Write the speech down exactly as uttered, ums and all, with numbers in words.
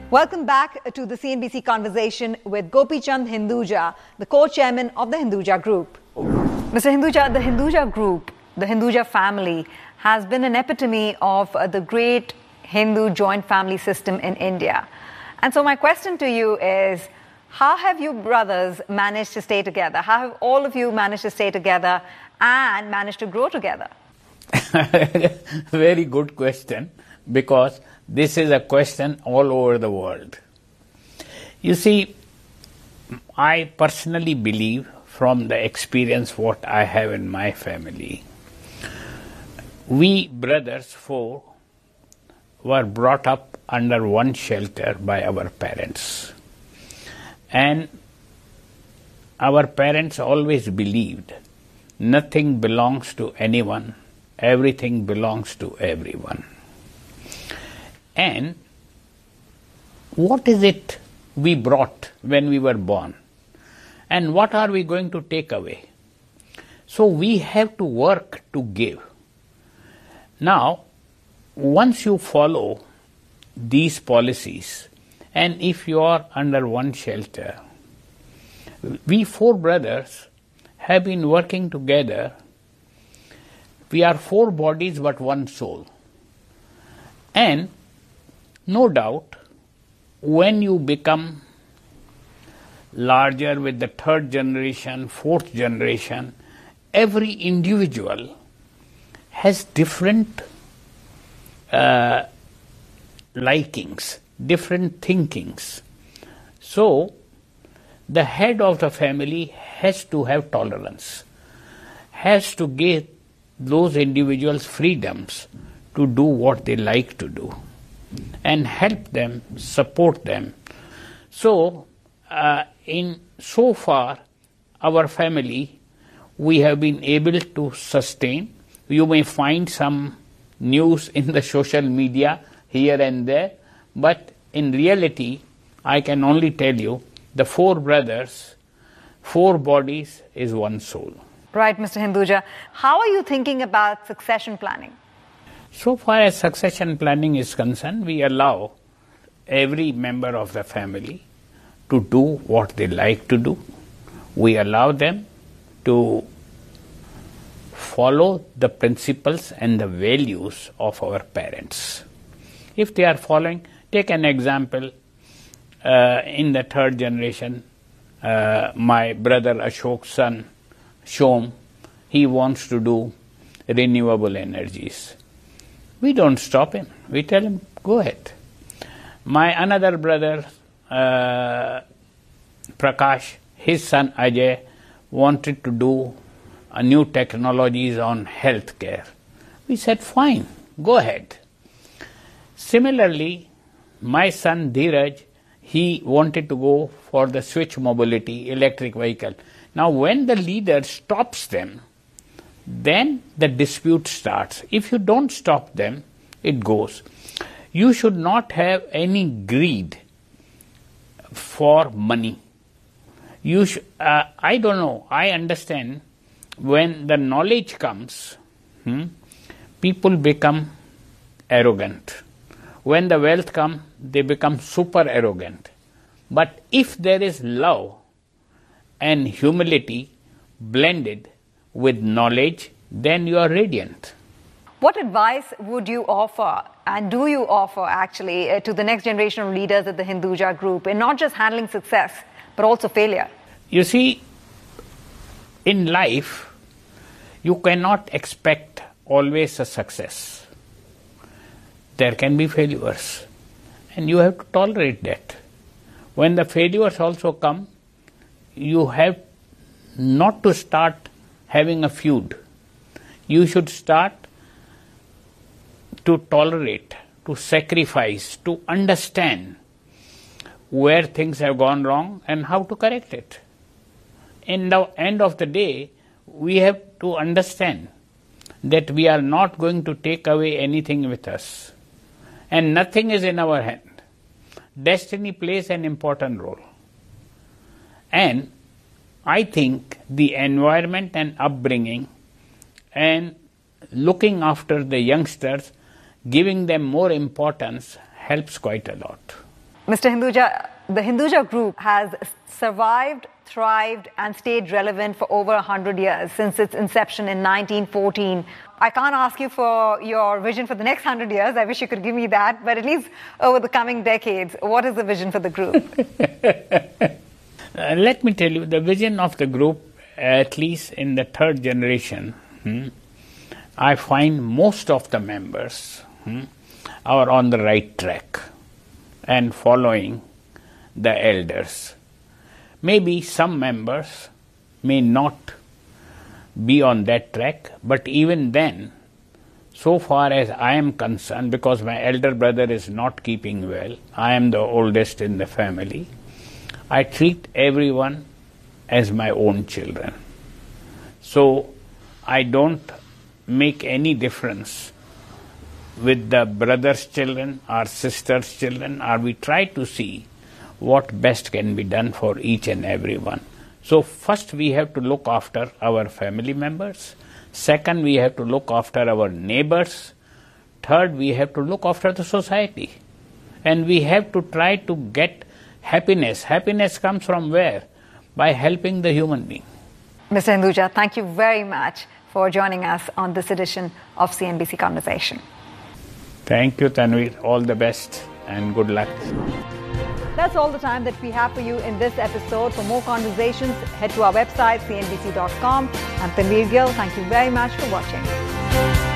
Welcome back to the C N B C Conversation with Gopi Chand Hinduja, the co-chairman of the Hinduja Group. Mister Hinduja, the Hinduja Group, the Hinduja family, has been an epitome of uh, the great Hindu joint family system in India. And so my question to you is, how have you brothers managed to stay together? How have all of you managed to stay together and managed to grow together? Very good question, because this is a question all over the world. You see, I personally believe from the experience what I have in my family, we brothers four were brought up under one shelter by our parents. And our parents always believed nothing belongs to anyone, everything belongs to everyone. And what is it we brought when we were born? And what are we going to take away? So we have to work to give. Now, once you follow these policies, and if you are under one shelter, we four brothers have been working together. We are four bodies but one soul. And no doubt, when you become larger with the third generation, fourth generation, every individual has different uh, likings, different thinkings. So, the head of the family has to have tolerance, has to give those individuals freedoms to do what they like to do, and help them, support them. So, uh, in so far, our family, we have been able to sustain. You may find some news in the social media here and there, but in reality, I can only tell you, the four brothers, four bodies is one soul. Right, Mister Hinduja. How are you thinking about succession planning? So far as succession planning is concerned, we allow every member of the family to do what they like to do. We allow them to follow the principles and the values of our parents. If they are following, take an example, uh, in the third generation, uh, my brother Ashok's son, Shom, he wants to do renewable energies. We don't stop him. We tell him, go ahead. My another brother, uh, Prakash, his son Ajay, wanted to do uh, new technologies on healthcare. We said, fine, go ahead. Similarly, my son Dheeraj, he wanted to go for the switch mobility, electric vehicle. Now, when the leader stops them, then the dispute starts. If you don't stop them, it goes. You should not have any greed for money. You sh- uh, I don't know, I understand when the knowledge comes, hmm, people become arrogant. When the wealth comes, they become super arrogant. But if there is love and humility blended with knowledge, then you are radiant. What advice would you offer, and do you offer actually, uh, to the next generation of leaders at the Hinduja Group in not just handling success, but also failure? You see, in life, you cannot expect always a success. There can be failures, and you have to tolerate that. When the failures also come, you have not to start having a feud. You should start to tolerate, to sacrifice, to understand where things have gone wrong and how to correct it. In the end of the day, we have to understand that we are not going to take away anything with us, and nothing is in our hand. Destiny plays an important role. And I think the environment and upbringing and looking after the youngsters, giving them more importance, helps quite a lot. Mister Hinduja, the Hinduja Group has survived, thrived, and stayed relevant for over one hundred years since its inception in nineteen fourteen. I can't ask you for your vision for the next one hundred years. I wish you could give me that. But at least over the coming decades, what is the vision for the group? uh, let me tell you, the vision of the group, at least in the third generation, hmm, I find most of the members hmm, are on the right track and following the elders. Maybe some members may not be on that track, but even then, so far as I am concerned, because my elder brother is not keeping well, I am the oldest in the family, I treat everyone as my own children. So I don't make any difference with the brother's children or sister's children, or we try to see what best can be done for each and every one. So first we have to look after our family members. Second, we have to look after our neighbors. Third, we have to look after the society. And we have to try to get happiness. Happiness comes from where? By helping the human being. Mister Hinduja, thank you very much for joining us on this edition of C N B C Conversation. Thank you, Tanveer. All the best and good luck. That's all the time that we have for you in this episode. For more conversations, head to our website, c n b c dot com. I'm Tanveer Gill. Thank you very much for watching.